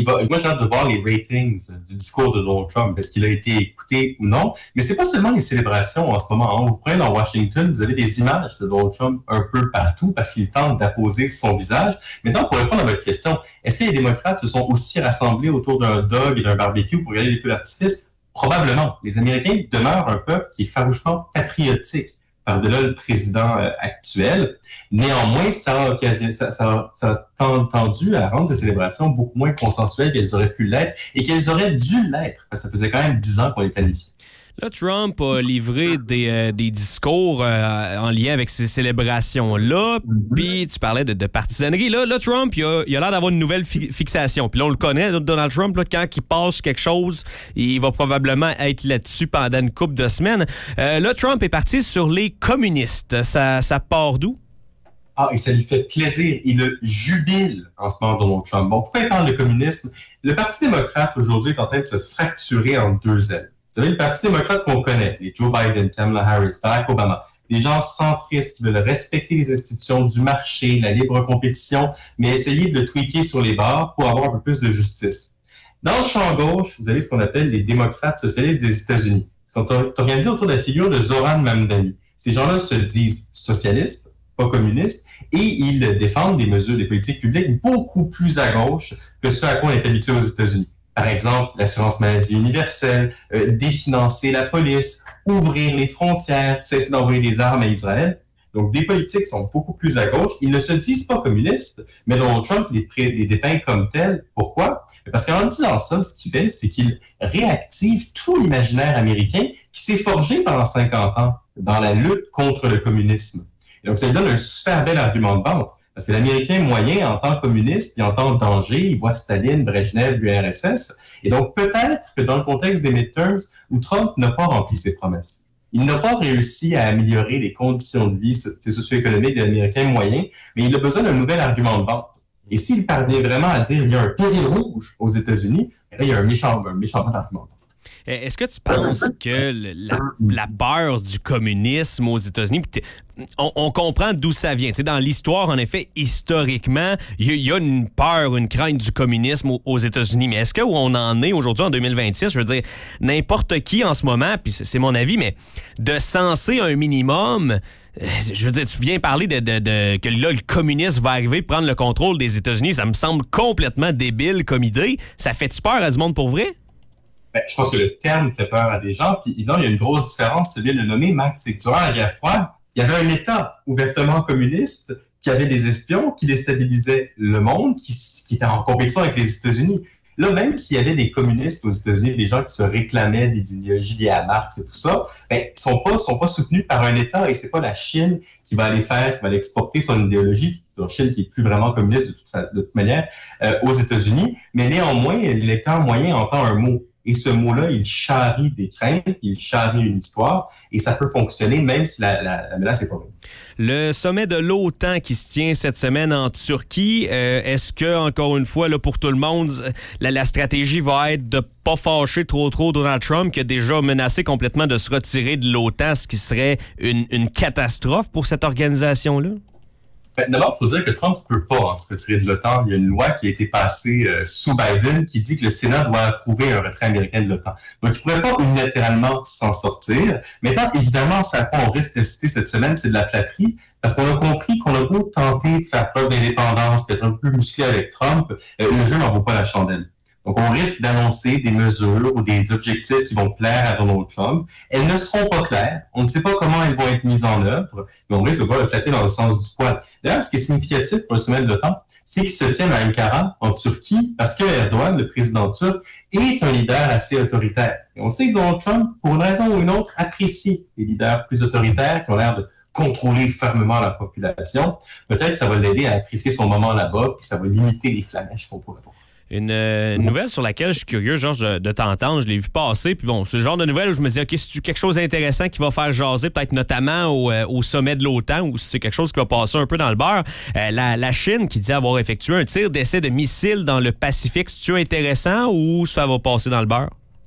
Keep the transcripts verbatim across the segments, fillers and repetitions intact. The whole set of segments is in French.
va, moi, j'ai hâte de voir les ratings du discours de Donald Trump. Est-ce qu'il a été écouté ou non? Mais c'est pas seulement les célébrations en ce moment. Hein. Vous prenez dans Washington, vous avez des images de Donald Trump un peu partout parce qu'il tente d'apposer son visage. Maintenant, pour répondre à votre question, est-ce que les démocrates se sont aussi rassemblés autour d'un dog et d'un barbecue pour regarder les feux d'artifice? Probablement. Les Américains demeurent un peuple qui est farouchement patriotique par-delà le président euh, actuel. Néanmoins, ça a, occasion, ça, ça, ça a tendu à rendre ces célébrations beaucoup moins consensuelles qu'elles auraient pu l'être et qu'elles auraient dû l'être, parce que ça faisait quand même dix ans qu'on les planifiait. Là, Trump a livré des, euh, des discours euh, en lien avec ces célébrations-là. Mm-hmm. Puis tu parlais de, de partisanerie. Là, là Trump, il a, il a l'air d'avoir une nouvelle fi- fixation. Puis là, on le connaît, Donald Trump, là, quand il passe quelque chose, il va probablement être là-dessus pendant une couple de semaines. Euh, là, Trump est parti sur les communistes. Ça, ça part d'où? Ah, et ça lui fait plaisir. Il le jubile en ce moment, Donald Trump. Bon, pourquoi il parle de communisme? Le Parti démocrate, aujourd'hui, est en train de se fracturer en deux ailes. Vous savez, le Parti démocrate qu'on connaît, les Joe Biden, Kamala Harris, Barack Obama, des gens centristes qui veulent respecter les institutions du marché, la libre compétition, mais essayer de le tweaker sur les bords pour avoir un peu plus de justice. Dans le champ gauche, vous avez ce qu'on appelle les démocrates socialistes des États-Unis, qui sont organisés autour de la figure de Zoran Mamdani. Ces gens-là se disent socialistes, pas communistes, et ils défendent des mesures, des politiques publiques beaucoup plus à gauche que ce à quoi on est habitué aux États-Unis. Par exemple, l'assurance maladie universelle, euh, définancer la police, ouvrir les frontières, cesser d'envoyer des armes à Israël. Donc, des politiques sont beaucoup plus à gauche. Ils ne se disent pas communistes, mais Donald Trump les, pré- les dépeint comme tels. Pourquoi? Parce qu'en disant ça, ce qu'il fait, c'est qu'il réactive tout l'imaginaire américain qui s'est forgé pendant cinquante ans dans la lutte contre le communisme. Et donc, ça lui donne un super bel argument de vente. Parce que l'Américain moyen, en tant que communiste, il entend le danger, il voit Staline, Brejnev, l'U R S S. Et donc, peut-être que dans le contexte des midterms, où Trump n'a pas rempli ses promesses, il n'a pas réussi à améliorer les conditions de vie socio-économiques de l'Américain moyen, mais il a besoin d'un nouvel argument de vente. Et s'il parvient vraiment à dire qu'il y a un péril rouge aux États-Unis, là, il y a un méchant, un méchant bon argument de vente. Est-ce que tu penses que la, la peur du communisme aux États-Unis, on, on comprend d'où ça vient. T'sais, dans l'histoire, en effet, historiquement, il y, y a une peur, une crainte du communisme aux, aux États-Unis. Mais est-ce que où on en est aujourd'hui, en deux mille vingt-six, je veux dire, n'importe qui en ce moment, puis c'est, c'est mon avis, mais de censer un minimum... Je veux dire, tu viens parler de, de, de que là, le communisme va arriver prendre le contrôle des États-Unis. Ça me semble complètement débile comme idée. Ça fait-tu peur à du monde pour vrai? Ben, je pense que le terme fait peur à des gens. Puis non, il y a une grosse différence, celui de le nommer, Max, c'est que durant la guerre froide, il y avait un État ouvertement communiste qui avait des espions, qui déstabilisaient le monde, qui, qui était en compétition avec les États-Unis. Là, même s'il y avait des communistes aux États-Unis, des gens qui se réclamaient des idéologies liées à Marx et tout ça, ben, ils sont pas, sont pas soutenus par un État et c'est pas la Chine qui va aller faire, qui va aller exporter son idéologie, la Chine qui est plus vraiment communiste de toute, de toute manière, euh, aux États-Unis. Mais néanmoins, l'État moyen entend un mot. Et ce mot-là, il charrie des craintes, il charrie une histoire, et ça peut fonctionner même si la, la, la menace est pas bonne. Le sommet de l'OTAN qui se tient cette semaine en Turquie, euh, est-ce que, encore une fois, là, pour tout le monde, la, la stratégie va être de pas fâcher trop trop Donald Trump, qui a déjà menacé complètement de se retirer de l'OTAN, ce qui serait une, une catastrophe pour cette organisation-là? Ben, d'abord, il faut dire que Trump ne peut pas hein, se retirer de l'OTAN. Il y a une loi qui a été passée euh, sous Biden qui dit que le Sénat doit approuver un retrait américain de l'OTAN. Donc, il ne pourrait pas unilatéralement s'en sortir. Maintenant, évidemment, ce à quoi on risque de citer cette semaine, c'est de la flatterie, parce qu'on a compris qu'on a beau tenter de faire preuve d'indépendance, d'être un peu musclé avec Trump, euh, le jeu n'en vaut pas la chandelle. Donc, on risque d'annoncer des mesures ou des objectifs qui vont plaire à Donald Trump. Elles ne seront pas claires. On ne sait pas comment elles vont être mises en œuvre, mais on risque de voir le flatter dans le sens du poil. D'ailleurs, ce qui est significatif pour le sommet de l'OTAN, c'est qu'il se tient à Ankara, en Turquie, parce que Erdogan, le président turc, est un leader assez autoritaire. Et on sait que Donald Trump, pour une raison ou une autre, apprécie les leaders plus autoritaires qui ont l'air de contrôler fermement la population. Peut-être que ça va l'aider à apprécier son moment là-bas, puis ça va limiter les flamèches qu'on pourrait voir. Une euh, nouvelle sur laquelle je suis curieux, Georges, de, de t'entendre. Je l'ai vu passer. Puis bon, c'est le genre de nouvelle où je me dis, OK, c'est quelque chose d'intéressant qui va faire jaser, peut-être notamment au, euh, au sommet de l'OTAN, ou si c'est quelque chose qui va passer un peu dans le beurre. Euh, la, la Chine qui dit avoir effectué un tir d'essai de missile dans le Pacifique, c'est-tu intéressant ou ça va passer dans le beurre?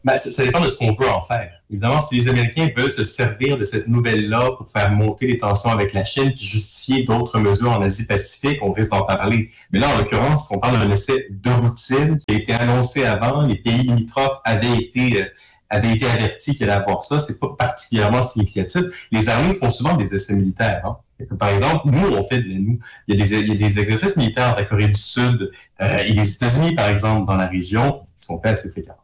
Ben, ça, ça dépend de ce qu'on veut en faire. Évidemment, si les Américains veulent se servir de cette nouvelle-là pour faire monter les tensions avec la Chine puis justifier d'autres mesures en Asie-Pacifique, on risque d'en parler. Mais là, en l'occurrence, on parle d'un essai de routine qui a été annoncé avant. Les pays limitrophes avaient été... Euh, avait été averti qu'elle allait avoir ça, c'est pas particulièrement significatif. Les armées font souvent des essais militaires. Hein. Par exemple, nous, on fait, nous, il y a des, il y a des exercices militaires entre la Corée du Sud euh, et les États-Unis, par exemple, dans la région, qui sont faits assez fréquemment.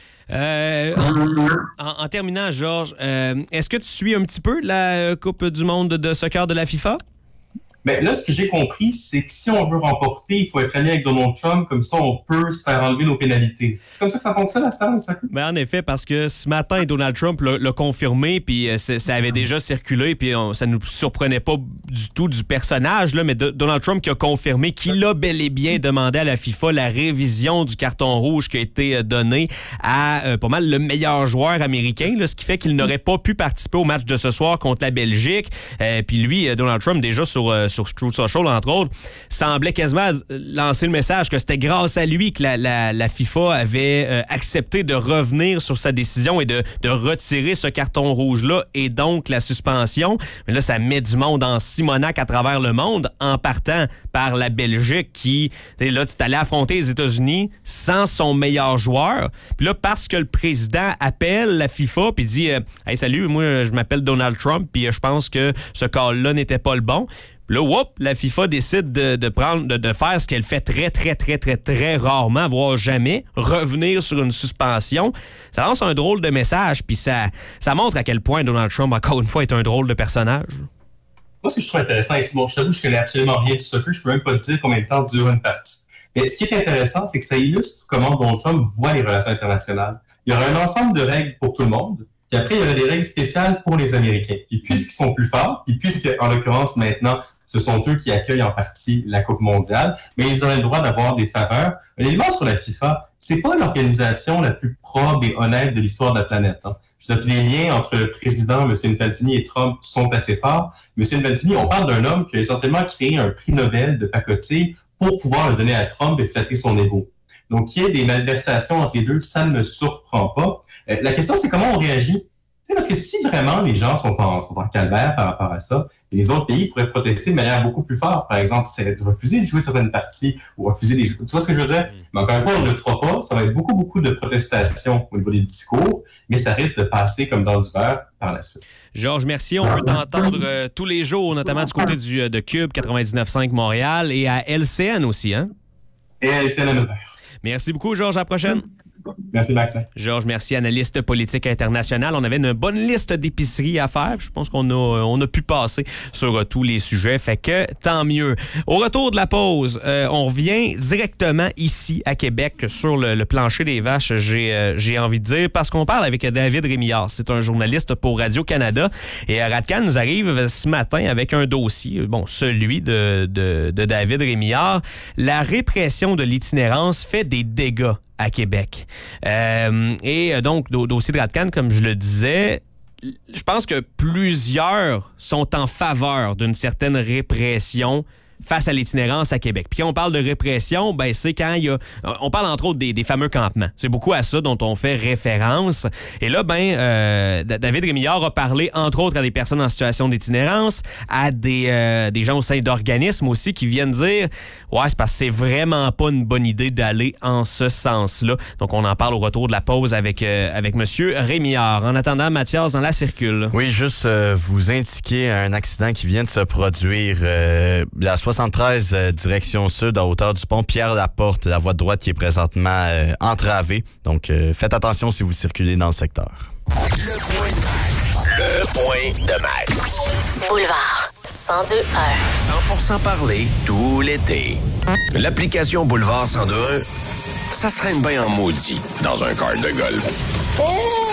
Euh, en, en, en terminant, Georges, euh, est-ce que tu suis un petit peu la Coupe du monde de soccer de la FIFA? Mais là, ce que j'ai compris, c'est que si on veut remporter, il faut être allié avec Donald Trump, comme ça, on peut se faire enlever nos pénalités. C'est comme ça que ça fonctionne à ce temps, ça? Ben, en effet, parce que ce matin, Donald Trump l'a, l'a confirmé, puis euh, ça avait déjà circulé, puis on, ça ne nous surprenait pas du tout du personnage, là, mais de, Donald Trump qui a confirmé qu'il a bel et bien demandé à la FIFA la révision du carton rouge qui a été donné à euh, pas mal le meilleur joueur américain, là, ce qui fait qu'il n'aurait pas pu participer au match de ce soir contre la Belgique. Euh, puis lui, Donald Trump, déjà sur... Euh, sur Truth Social, entre autres, semblait quasiment lancer le message que c'était grâce à lui que la, la, la FIFA avait euh, accepté de revenir sur sa décision et de, de retirer ce carton rouge-là et donc la suspension. Mais là, ça met du monde en Simonac à travers le monde en partant par la Belgique qui, tu sais, là, tu t'allais affronter les États-Unis sans son meilleur joueur. Puis là, parce que le président appelle la FIFA puis dit euh, « Hey, salut, moi, je m'appelle Donald Trump puis euh, je pense que ce call-là n'était pas le bon ». Là, whoop, la FIFA décide de, de prendre, de, de faire ce qu'elle fait très, très, très, très, très rarement, voire jamais, revenir sur une suspension. Ça lance un drôle de message, puis ça, ça montre à quel point Donald Trump, encore une fois, est un drôle de personnage. Moi, ce que je trouve intéressant, et Simon, je t'avoue, je connais absolument rien du soccer, je peux même pas te dire combien de temps dure une partie. Mais ce qui est intéressant, c'est que ça illustre comment Donald Trump voit les relations internationales. Il y aura un ensemble de règles pour tout le monde. Puis après, il y aura des règles spéciales pour les Américains. Puis puisqu'ils sont plus forts, puis puisque, en l'occurrence, maintenant, ce sont eux qui accueillent en partie la Coupe mondiale, mais ils auraient le droit d'avoir des faveurs. Un élément sur la FIFA, c'est pas l'organisation la plus probe et honnête de l'histoire de la planète. Hein. Je veux dire, les liens entre le président, M. Infantini, et Trump sont assez forts. M. Infantini, on parle d'un homme qui a essentiellement créé un prix Nobel de pacotille pour pouvoir le donner à Trump et flatter son ego. Donc, qu'il y ait des malversations entre les deux, ça ne me surprend pas. Euh, la question, c'est comment on réagit. Tu sais, parce que si vraiment les gens sont en, sont en calvaire par rapport à ça, et les autres pays pourraient protester de manière beaucoup plus forte. Par exemple, c'est de refuser de jouer certaines parties ou refuser des jeux. Tu vois ce que je veux dire? Mm. Mais encore une fois, on ne le fera pas. Ça va être beaucoup, beaucoup de protestations au niveau des discours, mais ça risque de passer comme dans du beurre par la suite. Georges Mercier, on peut t'entendre euh, tous les jours, notamment du côté du, euh, de Cube quatre-vingt-dix-neuf virgule cinq Montréal et à L C N aussi, hein? Et à L C N à neuf heures. Merci beaucoup, Georges. À la prochaine. Merci, Martin. Georges Mercier, analyste politique international. On avait une bonne liste d'épiceries à faire. Je pense qu'on a, on a pu passer sur euh, tous les sujets. Fait que tant mieux. Au retour de la pause, euh, on revient directement ici à Québec sur le, le plancher des vaches, j'ai, euh, j'ai envie de dire, parce qu'on parle avec David Rémillard. C'est un journaliste pour Radio-Canada. Et Radcan nous arrive ce matin avec un dossier, bon, celui de, de, de David Rémillard. La répression de l'itinérance fait des dégâts à Québec. Euh, et donc, au dossier de Radcan, comme je le disais, je pense que plusieurs sont en faveur d'une certaine répression face à l'itinérance à Québec. Puis quand on parle de répression, ben c'est quand il y a... On parle entre autres des, des fameux campements. C'est beaucoup à ça dont on fait référence. Et là, ben, euh, David Rémillard a parlé entre autres à des personnes en situation d'itinérance, à des, euh, des gens au sein d'organismes aussi qui viennent dire « Ouais, c'est parce que c'est vraiment pas une bonne idée d'aller en ce sens-là. » Donc on en parle au retour de la pause avec, euh, avec M. Rémillard. En attendant, Mathias, dans la circule. Oui, juste euh, vous indiquer un accident qui vient de se produire euh, la soixante-treize, euh, direction sud, à hauteur du pont Pierre-Laporte, la voie de droite qui est présentement euh, entravée. Donc, euh, faites attention si vous circulez dans le secteur. Le point de Max. Le point de Max. Boulevard cent deux un. cent pour cent parler tout l'été. L'application Boulevard cent deux un, ça se traîne bien en maudit dans un kart de golf.